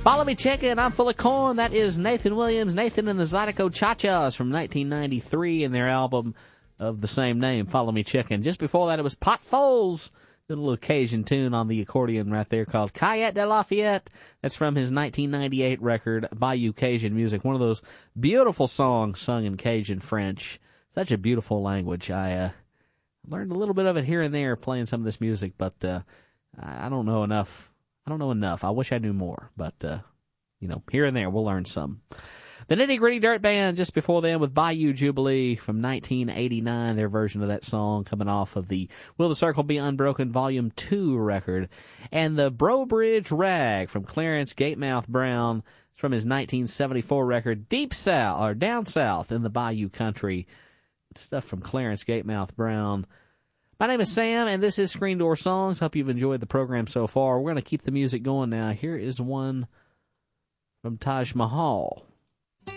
Follow Me Chicken, I'm Full of Corn. That is Nathan Williams, Nathan and the Zydeco Cha-Chas from 1993 and their album of the same name, Follow Me Chicken. Just before that, it was Pot Foles, a little Cajun tune on the accordion right there called Cayette de Lafayette. That's from his 1998 record, Bayou Cajun Music. One of those beautiful songs sung in Cajun French. Such a beautiful language. I learned a little bit of it here and there playing some of this music, but I don't know enough. I wish I knew more, but, here and there we'll learn some. The Nitty Gritty Dirt Band just before them with Bayou Jubilee from 1989, their version of that song coming off of the Will the Circle Be Unbroken Volume 2 record. And the Bro Bridge Rag from Clarence Gatemouth Brown from his 1974 record Deep South, or Down South in the Bayou Country. Stuff from Clarence Gatemouth Brown. My name is Sam, and this is Screen Door Songs. Hope you've enjoyed the program so far. We're going to keep the music going now. Here is one from Taj Mahal.